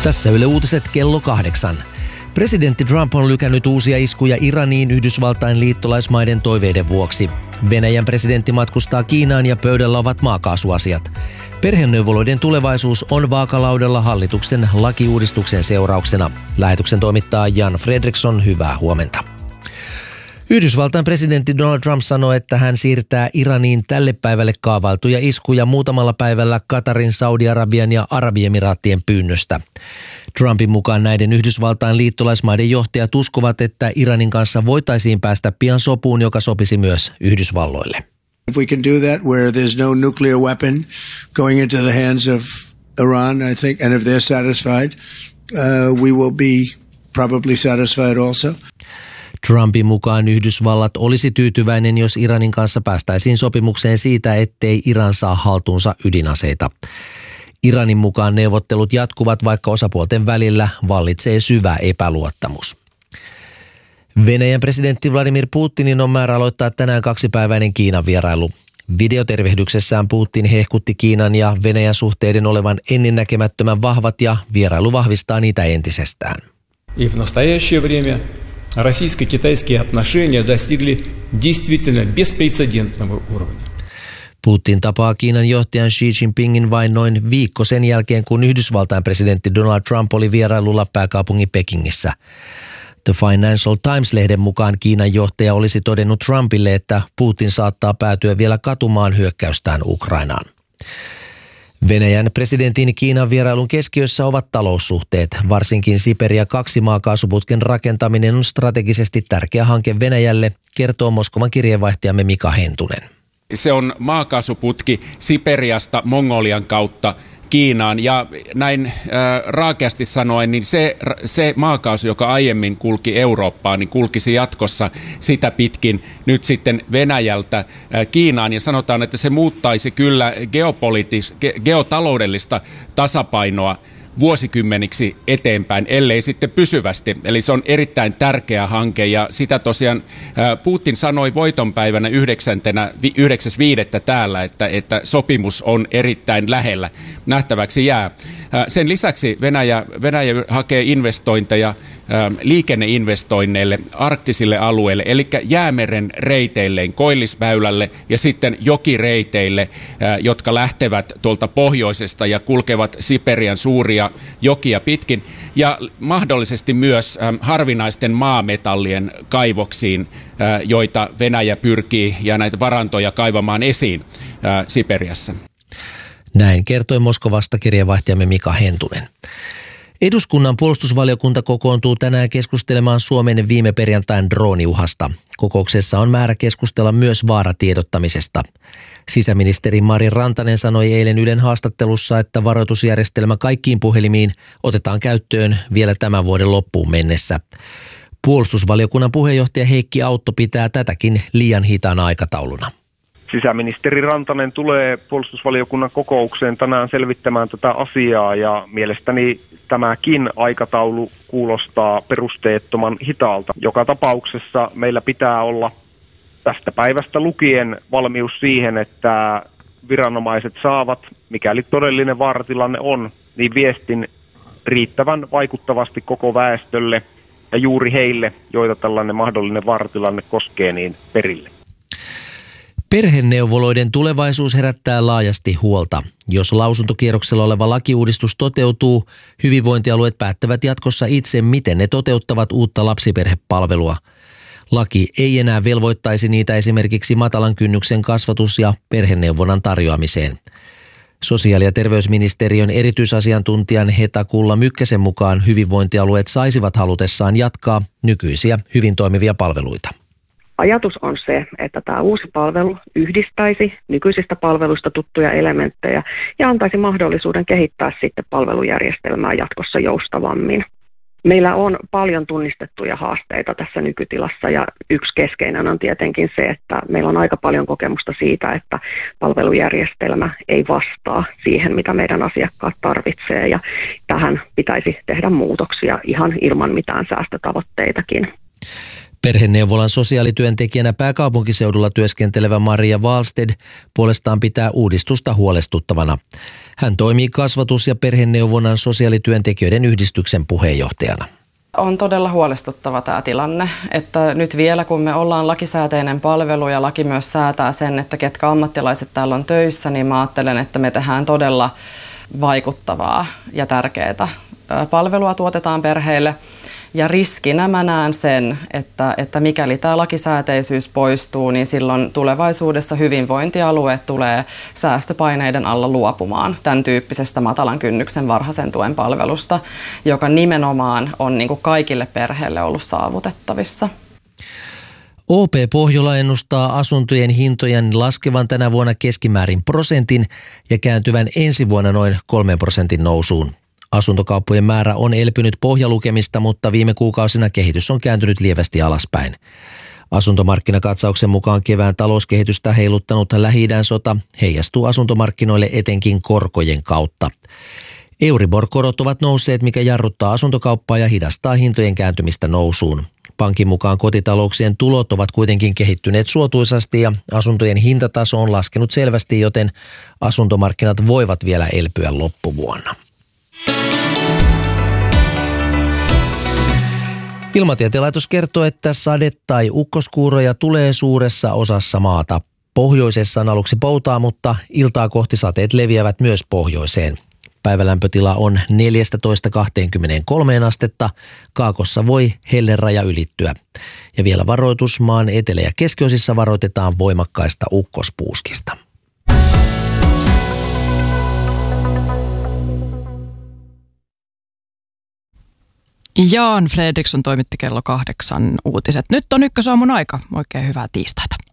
Tässä Yle Uutiset kello 8. Presidentti Trump on lykännyt uusia iskuja Iraniin Yhdysvaltain liittolaismaiden toiveiden vuoksi. Venäjän presidentti matkustaa Kiinaan ja pöydällä ovat maakaasuasiat. Perheneuvoloiden tulevaisuus on vaakalaudella hallituksen lakiuudistuksen seurauksena. Lähetyksen toimittaa Jan Fredriksson, hyvää huomenta. Yhdysvaltain presidentti Donald Trump sanoi, että hän siirtää Iraniin tälle päivälle kaavailtuja iskuja muutamalla päivällä Katarin, Saudi-Arabian ja Arabiemiraattien pyynnöstä. Trumpin mukaan näiden Yhdysvaltain liittolaismaiden johtajat uskovat, että Iranin kanssa voitaisiin päästä pian sopuun, joka sopisi myös Yhdysvalloille. If we can do that where there's no nuclear weapon going into the hands of Iran, I think, and if they're satisfied, we will be probably satisfied also. Trumpin mukaan Yhdysvallat olisi tyytyväinen, jos Iranin kanssa päästäisiin sopimukseen siitä, ettei Iran saa haltuunsa ydinaseita. Iranin mukaan neuvottelut jatkuvat, vaikka osapuolten välillä vallitsee syvä epäluottamus. Venäjän presidentti Vladimir Putinin on määrä aloittaa tänään 2-päiväinen Kiinan vierailu. Videotervehdyksessään Putin hehkutti Kiinan ja Venäjän suhteiden olevan ennennäkemättömän vahvat ja vierailu vahvistaa niitä entisestään. Российско-китайские отношения достигли действительно беспрецедентного уровня. Putin tapaa Kiinan johtajan Xi Jinpingin vain noin viikko sen jälkeen, kun Yhdysvaltain presidentti Donald Trump oli vierailulla pääkaupungin Pekingissä. The Financial Times-lehden mukaan Kiinan johtaja olisi todennut Trumpille, että Putin saattaa päätyä vielä katumaan hyökkäystään Ukrainaan. Venäjän presidentin Kiinan vierailun keskiössä ovat taloussuhteet. Varsinkin Siperia 2 maakaasuputken rakentaminen on strategisesti tärkeä hanke Venäjälle, kertoo Moskovan kirjeenvaihtajamme Mika Hentunen. Se on maakaasuputki Siperiasta Mongolian kautta Kiinaan ja näin raakeasti sanoen, niin se maakaasu, joka aiemmin kulki Eurooppaan, niin kulkisi jatkossa sitä pitkin nyt sitten Venäjältä Kiinaan ja sanotaan, että se muuttaisi kyllä geotaloudellista tasapainoa vuosikymmeniksi eteenpäin, ellei sitten pysyvästi. Eli se on erittäin tärkeä hanke ja sitä tosiaan Putin sanoi voitonpäivänä 9.5. täällä, että sopimus on erittäin lähellä. Nähtäväksi jää. Sen lisäksi Venäjä hakee investointeja liikenneinvestoinneille arktisille alueille, eli Jäämeren reiteilleen, Koillisväylälle ja sitten jokireiteille, jotka lähtevät tuolta pohjoisesta ja kulkevat Siperian suuria jokia pitkin ja mahdollisesti myös harvinaisten maametallien kaivoksiin, joita Venäjä pyrkii ja näitä varantoja kaivamaan esiin Siperiassa. Näin kertoi Moskovasta kirjeenvaihtajamme Mika Hentunen. Eduskunnan puolustusvaliokunta kokoontuu tänään keskustelemaan Suomen viime perjantain drooniuhasta. Kokouksessa on määrä keskustella myös vaaratiedottamisesta. Sisäministeri Mari Rantanen sanoi eilen Ylen haastattelussa, että varoitusjärjestelmä kaikkiin puhelimiin otetaan käyttöön vielä tämän vuoden loppuun mennessä. Puolustusvaliokunnan puheenjohtaja Heikki Autto pitää tätäkin liian hitaana aikatauluna. Sisäministeri Rantanen tulee puolustusvaliokunnan kokoukseen tänään selvittämään tätä asiaa ja mielestäni tämäkin aikataulu kuulostaa perusteettoman hitaalta. Joka tapauksessa meillä pitää olla tästä päivästä lukien valmius siihen, että viranomaiset saavat, mikäli todellinen vaaratilanne on, niin viestin riittävän vaikuttavasti koko väestölle ja juuri heille, joita tällainen mahdollinen vaaratilanne koskee, niin perille. Perheneuvoloiden tulevaisuus herättää laajasti huolta. Jos lausuntokierroksella oleva lakiuudistus toteutuu, hyvinvointialueet päättävät jatkossa itse, miten ne toteuttavat uutta lapsiperhepalvelua. Laki ei enää velvoittaisi niitä esimerkiksi matalan kynnyksen kasvatus- ja perheneuvonnan tarjoamiseen. Sosiaali- ja terveysministeriön erityisasiantuntijan Heta Kulla-Mykkäsen mukaan hyvinvointialueet saisivat halutessaan jatkaa nykyisiä hyvin toimivia palveluita. Ajatus on se, että tämä uusi palvelu yhdistäisi nykyisistä palveluista tuttuja elementtejä ja antaisi mahdollisuuden kehittää sitten palvelujärjestelmää jatkossa joustavammin. Meillä on paljon tunnistettuja haasteita tässä nykytilassa ja yksi keskeinen on tietenkin se, että meillä on aika paljon kokemusta siitä, että palvelujärjestelmä ei vastaa siihen, mitä meidän asiakkaat tarvitsee ja tähän pitäisi tehdä muutoksia ihan ilman mitään säästötavoitteitakin. Perheneuvolan sosiaalityöntekijänä pääkaupunkiseudulla työskentelevä Maria Wahlsted puolestaan pitää uudistusta huolestuttavana. Hän toimii kasvatus- ja perheneuvonnan sosiaalityöntekijöiden yhdistyksen puheenjohtajana. On todella huolestuttava tämä tilanne, että nyt vielä kun me ollaan lakisääteinen palvelu ja laki myös säätää sen, että ketkä ammattilaiset täällä on töissä, niin mä ajattelen, että me tehdään todella vaikuttavaa ja tärkeää palvelua tuotetaan perheille. Ja riskinä mä näen sen, että mikäli tämä lakisääteisyys poistuu, niin silloin tulevaisuudessa hyvinvointialueet tulee säästöpaineiden alla luopumaan tämän tyyppisestä matalan kynnyksen varhaisen tuen palvelusta, joka nimenomaan on niin kuin kaikille perheille ollut saavutettavissa. OP Pohjola ennustaa asuntojen hintojen laskevan tänä vuonna keskimäärin 1% ja kääntyvän ensi vuonna noin 3% nousuun. Asuntokauppojen määrä on elpynyt pohjalukemista, mutta viime kuukausina kehitys on kääntynyt lievästi alaspäin. Asuntomarkkinakatsauksen mukaan kevään talouskehitystä heiluttanut Lähi-idän sota heijastuu asuntomarkkinoille etenkin korkojen kautta. Euribor-korot ovat nousseet, mikä jarruttaa asuntokauppaa ja hidastaa hintojen kääntymistä nousuun. Pankin mukaan kotitalouksien tulot ovat kuitenkin kehittyneet suotuisasti ja asuntojen hintataso on laskenut selvästi, joten asuntomarkkinat voivat vielä elpyä loppuvuonna. Ilmatieteen laitos kertoo, että sade- tai ukkoskuuroja tulee suuressa osassa maata. Pohjoisessa on aluksi poutaa, mutta iltaa kohti sateet leviävät myös pohjoiseen. Päivälämpötila on 14–23 astetta. Kaakossa voi helleraja ylittyä. Ja vielä varoitus, maan etelä- ja keskiosissa varoitetaan voimakkaista ukkospuuskista. Jan Fredriksson toimitti kello 8 uutiset. Nyt on Ykkösaamun aika. Oikein hyvää tiistaita.